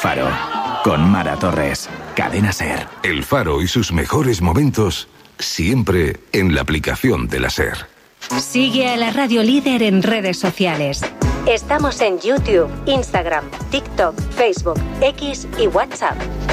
Faro, con Mara Torres, Cadena SER. El Faro y sus mejores momentos siempre en la aplicación de la SER. Sigue a la Radio Líder en redes sociales. Estamos en YouTube, Instagram, TikTok, Facebook, X y WhatsApp.